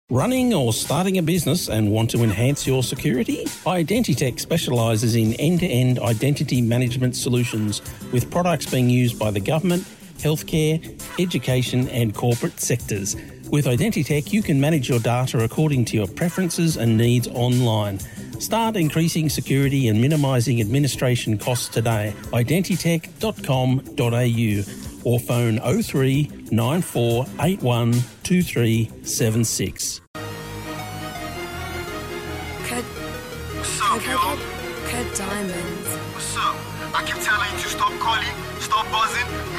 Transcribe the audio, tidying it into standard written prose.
Running or starting a business and want to enhance your security? Identitech specialises in end-to-end identity management solutions with products being used by the government, healthcare, education and corporate sectors. With Identitech, you can manage your data according to your preferences and needs online. Start increasing security and minimising administration costs today. Identitech.com.au or phone 03 9481 2376. What's up, yo? Diamonds. What's up? I keep telling you to stop calling, stop buzzing.